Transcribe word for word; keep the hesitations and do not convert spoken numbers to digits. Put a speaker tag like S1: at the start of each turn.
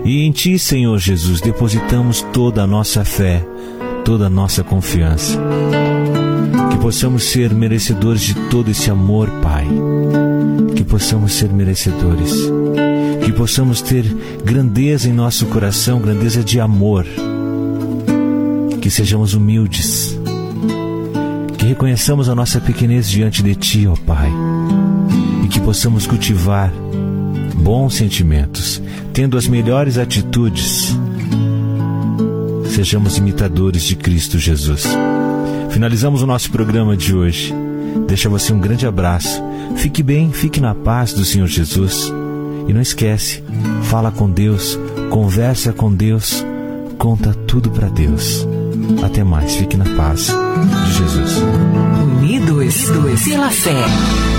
S1: E em Ti, Senhor Jesus, depositamos toda a nossa fé, toda a nossa confiança. Que possamos ser merecedores de todo esse amor, Pai. Que possamos ser merecedores. Que possamos ter grandeza em nosso coração, grandeza de amor. Que sejamos humildes. Que reconheçamos a nossa pequenez diante de Ti, ó Pai. E que possamos cultivar bons sentimentos, tendo as melhores atitudes. Sejamos imitadores de Cristo Jesus. Finalizamos o nosso programa de hoje. Deixa você um grande abraço. Fique bem, fique na paz do Senhor Jesus. E não esquece, fala com Deus, conversa com Deus, conta tudo para Deus. Até mais, fique na paz de Jesus.
S2: Unidos pela fé.